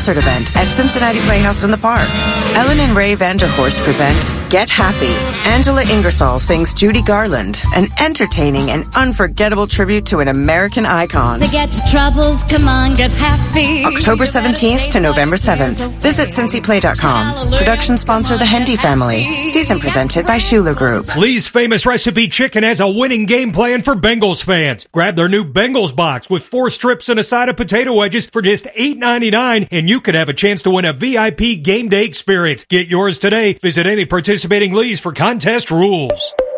concert event at Cincinnati Playhouse in the Park. Ellen and Ray Vanderhorst present Get Happy. Angela Ingersoll sings Judy Garland, an entertaining and unforgettable tribute to an American icon. Forget your troubles, come on, get happy. October 17th to November 7th. Visit cincyplay.com. Production sponsor The Hendy Family. Season presented by Schuler Group. Lee's Famous Recipe Chicken has a winning game plan for Bengals fans. Grab their new Bengals box with 4 strips and a side of potato wedges for just $8.99, and you could have a chance to win a VIP game day experience. Get yours today. Visit any participating Lee's for contest rules.